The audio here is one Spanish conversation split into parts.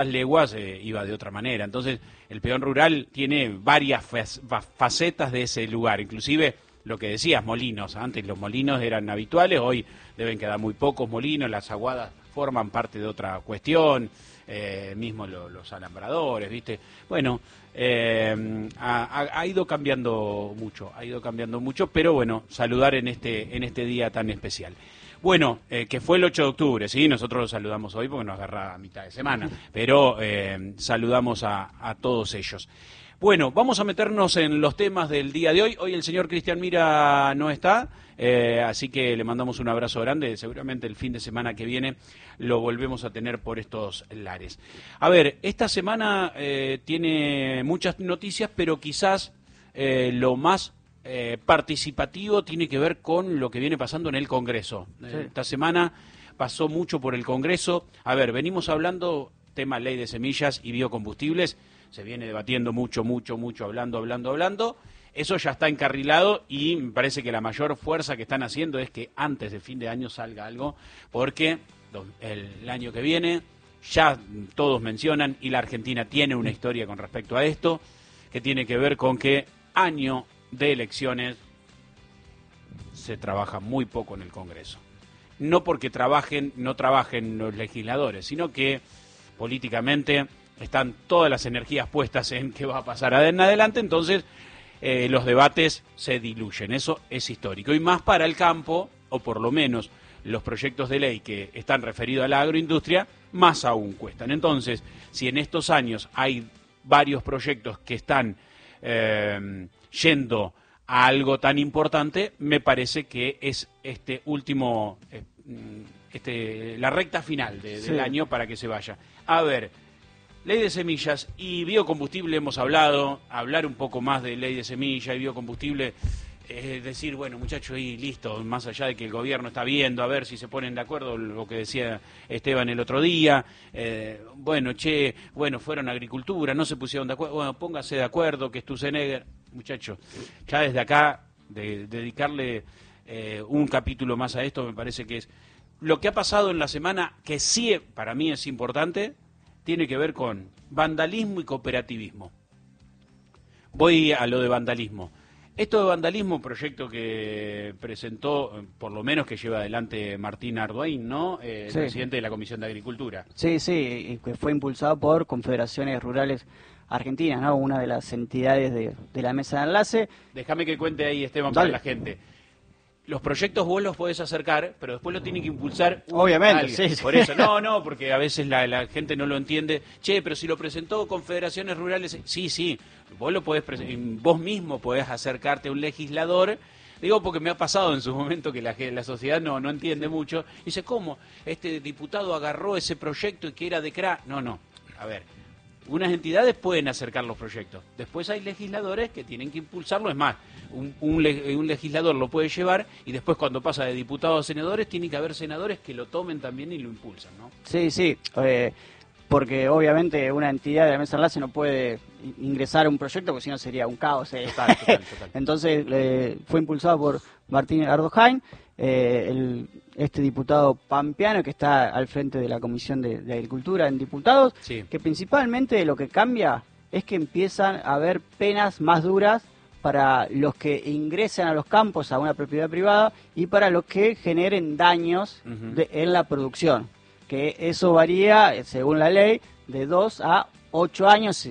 leguas iba de otra manera. Entonces, el peón rural tiene varias facetas de ese lugar, inclusive lo que decías, molinos. Antes los molinos eran habituales, hoy deben quedar muy pocos molinos, las aguadas forman parte de otra cuestión, mismo los alambradores, ¿viste? Bueno, ha ido cambiando mucho, pero bueno, saludar en este día tan especial. Bueno, que fue el 8 de octubre, ¿sí? Nosotros lo saludamos hoy porque nos agarra a mitad de semana, pero saludamos a todos ellos. Bueno, vamos a meternos en los temas del día de hoy. Hoy el señor Cristian Mira no está, así que le mandamos un abrazo grande. Seguramente el fin de semana que viene lo volvemos a tener por estos lares. A ver, esta semana tiene muchas noticias, pero quizás lo más participativo tiene que ver con lo que viene pasando en el Congreso. Sí. Esta semana pasó mucho por el Congreso. A ver, venimos hablando tema ley de semillas y biocombustibles. Se viene debatiendo mucho, hablando. Eso ya está encarrilado y me parece que la mayor fuerza que están haciendo es que antes de fin de año salga algo, porque el año que viene ya todos mencionan, y la Argentina tiene una historia con respecto a esto, que tiene que ver con que año de elecciones se trabaja muy poco en el Congreso. No porque no trabajen los legisladores, sino que políticamente están todas las energías puestas en qué va a pasar en adelante, entonces los debates se diluyen. Eso es histórico. Y más para el campo, o por lo menos los proyectos de ley que están referidos a la agroindustria, más aún cuestan. Entonces, si en estos años hay varios proyectos que están yendo a algo tan importante, me parece que es este último, la recta final del año para que se vaya. A ver, ley de semillas y biocombustible hemos hablado, hablar un poco más de ley de semilla y biocombustible, decir, bueno, muchachos, y listo, más allá de que el gobierno está viendo, a ver si se ponen de acuerdo, lo que decía Esteban el otro día, fueron a agricultura, no se pusieron de acuerdo, bueno, póngase de acuerdo, que Sturzenegger, muchachos, ya desde acá, dedicarle un capítulo más a esto, me parece que es lo que ha pasado en la semana, que sí, para mí es importante, tiene que ver con vandalismo y cooperativismo. Voy a lo de vandalismo. Esto de vandalismo, proyecto que presentó, por lo menos que lleva adelante Martín Arduin, ¿no? Sí. Presidente de la Comisión de Agricultura. Sí, y que fue impulsado por Confederaciones Rurales Argentinas, ¿no? Una de las entidades de la mesa de enlace. Déjame que cuente ahí, Esteban, para la gente. Los proyectos vos los podés acercar, pero después lo tiene que impulsar. Obviamente, sí. Por eso, porque a veces la gente no lo entiende. Che, pero si lo presentó Confederaciones Rurales, sí, vos mismo podés acercarte a un legislador. Digo porque me ha pasado en su momento que la sociedad no entiende mucho. Dice, ¿cómo? Este diputado agarró ese proyecto y que era de CRA. No. A ver, unas entidades pueden acercar los proyectos. Después hay legisladores que tienen que impulsarlo. Es más, un legislador lo puede llevar y después cuando pasa de diputados a senadores, tiene que haber senadores que lo tomen también y lo impulsan, ¿no? Sí, porque obviamente una entidad de la mesa de enlace no puede ingresar a un proyecto porque si no sería un caos. Total. Entonces fue impulsado por Martín Ardojain, este diputado pampeano que está al frente de la Comisión de Agricultura en Diputados, sí. Que principalmente lo que cambia es que empiezan a haber penas más duras para los que ingresen a los campos a una propiedad privada y para los que generen daños en la producción, que eso varía, según la ley, de 2 a 8 años,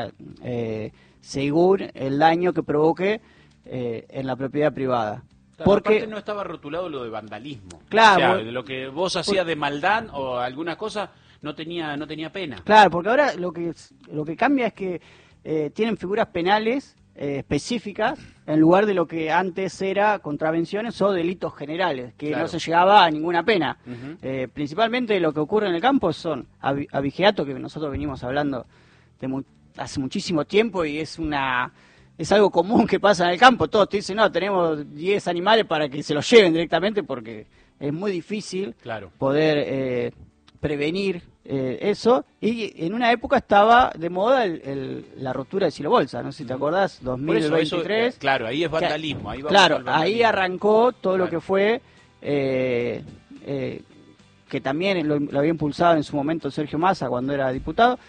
según el daño que provoque en la propiedad privada. Claro, porque aparte no estaba rotulado lo de vandalismo. Claro. O sea, de lo que vos hacías de maldad o alguna cosa no tenía pena. Claro, porque ahora lo que cambia es que tienen figuras penales específicas en lugar de lo que antes era contravenciones o delitos generales, que claro, no se llegaba a ninguna pena. Principalmente lo que ocurre en el campo son abigeato, que nosotros venimos hablando hace muchísimo tiempo y es algo común que pasa en el campo. Todos te dicen, no, tenemos 10 animales para que se los lleven directamente porque es muy difícil poder prevenir eso. Y en una época estaba de moda la rotura de silobolsa, no sé si te acordás, 2023. Eso, claro, ahí es vandalismo. Ahí claro, ahí arrancó todo lo que fue que también lo había impulsado en su momento Sergio Massa cuando era diputado,